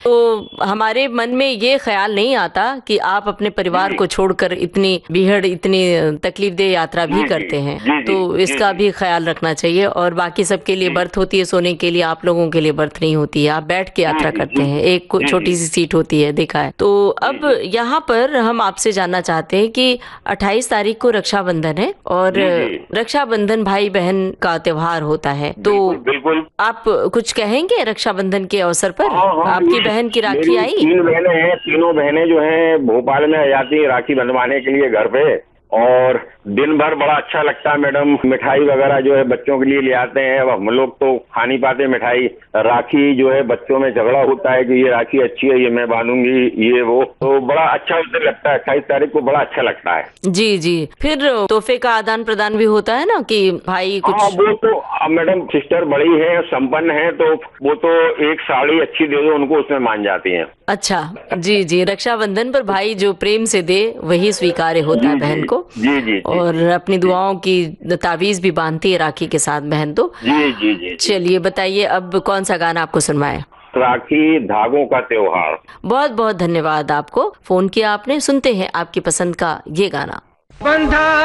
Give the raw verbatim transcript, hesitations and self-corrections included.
तो हमारे मन में ये ख्याल नहीं आता कि आप अपने परिवार को छोड़कर इतनी बीहड़, इतनी तकलीफदेह यात्रा भी करते हैं, तो इसका भी ख्याल रखना चाहिए। और बाकी सबके लिए बर्थ होती है सोने के लिए, आप लोगों के लिए बर्थ नहीं होती है, आप बैठ के यात्रा करते हैं, एक छोटी सी सीट होती है, देखा है। तो अब यहाँ पर हम आपसे जानना चाहते हैं कि अट्ठाईस तारीख को रक्षाबंधन है और रक्षाबंधन भाई बहन का त्योहार होता है, तो बिल्कुल आप कुछ कहेंगे रक्षाबंधन के अवसर पर? आपकी बहन की राखी आई? तीन बहनें हैं, तीनों बहनें जो हैं भोपाल में आ जाती हैं राखी बंधवाने के लिए घर पे, और दिन भर बड़ा अच्छा लगता है मैडम। मिठाई वगैरह जो है बच्चों के लिए ले आते हैं। अब हम लोग तो खा नहीं पाते मिठाई। राखी जो है बच्चों में झगड़ा होता है कि ये राखी अच्छी है, ये मैं बांधूंगी, ये वो, तो बड़ा अच्छा उस दिन लगता है। अट्ठाईस तारीख को बड़ा अच्छा लगता है। जी जी। फिर तोहफे का आदान प्रदान भी होता है ना कि भाई कुछ? हाँ, वो तो मैडम सिस्टर बड़ी है, संपन्न है, तो वो तो एक साड़ी अच्छी दे दो उनको, उसमें मान जाती है। अच्छा, जी जी। रक्षाबंधन पर भाई जो प्रेम से दे वही स्वीकार्य होता है बहन को। जी जी, जी और अपनी दुआओं की तावीज भी बांधती है राखी के साथ बहन तो। जी जी जी। चलिए बताइए अब कौन सा गाना आपको सुनवाए? राखी धागों का त्योहार। बहुत बहुत धन्यवाद आपको, फोन किया आपने। सुनते हैं आपकी पसंद का ये गाना।